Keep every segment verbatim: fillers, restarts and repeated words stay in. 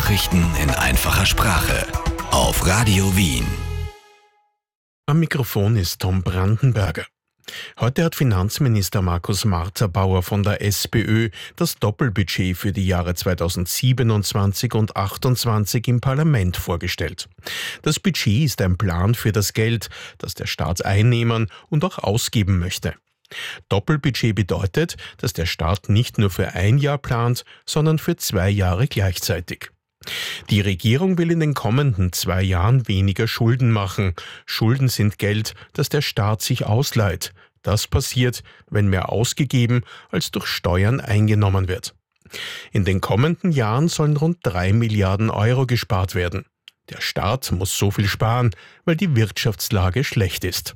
Nachrichten in einfacher Sprache auf Radio Wien. Am Mikrofon ist Tom Brandenberger. Heute hat Finanzminister Markus Marter-Bauer von der SPÖ das Doppelbudget für die Jahre zweitausendsiebenundzwanzig und achtundzwanzig im Parlament vorgestellt. Das Budget ist ein Plan für das Geld, das der Staat einnehmen und auch ausgeben möchte. Doppelbudget bedeutet, dass der Staat nicht nur für ein Jahr plant, sondern für zwei Jahre gleichzeitig. Die Regierung will in den kommenden zwei Jahren weniger Schulden machen. Schulden sind Geld, das der Staat sich ausleiht. Das passiert, wenn mehr ausgegeben als durch Steuern eingenommen wird. In den kommenden Jahren sollen rund drei Milliarden Euro gespart werden. Der Staat muss so viel sparen, weil die Wirtschaftslage schlecht ist.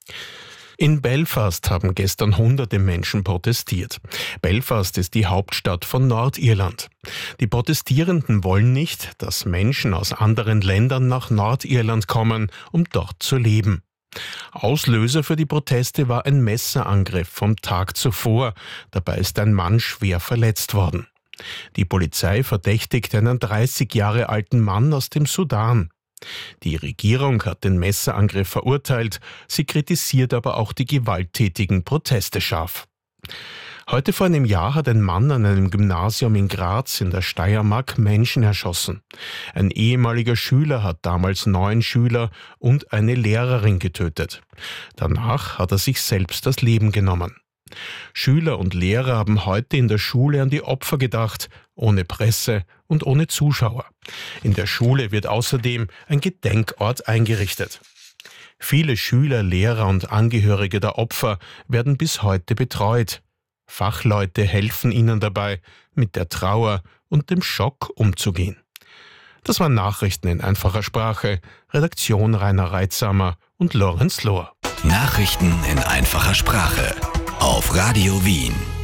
In Belfast haben gestern hunderte Menschen protestiert. Belfast ist die Hauptstadt von Nordirland. Die Protestierenden wollen nicht, dass Menschen aus anderen Ländern nach Nordirland kommen, um dort zu leben. Auslöser für die Proteste war ein Messerangriff vom Tag zuvor. Dabei ist ein Mann schwer verletzt worden. Die Polizei verdächtigt einen dreißig Jahre alten Mann aus dem Sudan. Die Regierung hat den Messerangriff verurteilt, sie kritisiert aber auch die gewalttätigen Proteste scharf. Heute vor einem Jahr hat ein Mann an einem Gymnasium in Graz in der Steiermark Menschen erschossen. Ein ehemaliger Schüler hat damals neun Schüler und eine Lehrerin getötet. Danach hat er sich selbst das Leben genommen. Schüler und Lehrer haben heute in der Schule an die Opfer gedacht, ohne Presse und ohne Zuschauer. In der Schule wird außerdem ein Gedenkort eingerichtet. Viele Schüler, Lehrer und Angehörige der Opfer werden bis heute betreut. Fachleute helfen ihnen dabei, mit der Trauer und dem Schock umzugehen. Das waren Nachrichten in einfacher Sprache. Redaktion Rainer Reitsamer und Lorenz Lohr. Nachrichten in einfacher Sprache auf Radio Wien.